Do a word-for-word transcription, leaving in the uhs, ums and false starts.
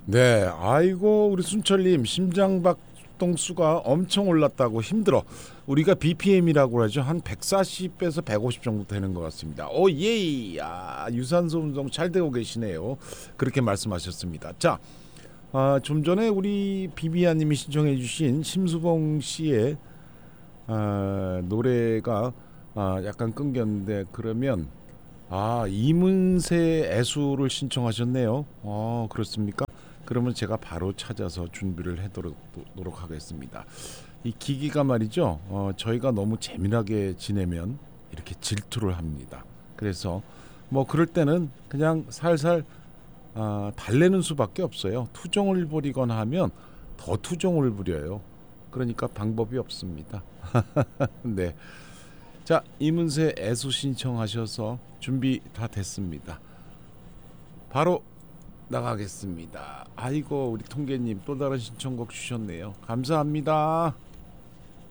네, 아이고 우리 순철님 심장박동수가 엄청 올랐다고 힘들어. 우리가 비피엠이라고 하죠. 한 백사십에서 백오십 정도 되는 것 같습니다. 오 예, 아, 유산소 운동 잘 되고 계시네요. 그렇게 말씀하셨습니다. 자, 아, 좀 전에 우리 비비아님이 신청해주신 심수봉 씨의 아, 노래가 아, 약간 끊겼는데 그러면 아 이문세 애수를 신청하셨네요. 어 그렇습니까? 그러면 제가 바로 찾아서 준비를 해도록 하겠습니다. 이 기기가 말이죠. 어, 저희가 너무 재미나게 지내면 이렇게 질투를 합니다. 그래서 뭐 그럴 때는 그냥 살살 아, 달래는 수밖에 없어요. 투정을 부리거나 하면 더 투정을 부려요. 그러니까 방법이 없습니다. 네. 자, 이문세 애수 신청하셔서 준비 다 됐습니다. 바로 나가겠습니다. 아이고 우리 통계님 또 다른 신청곡 주셨네요. 감사합니다.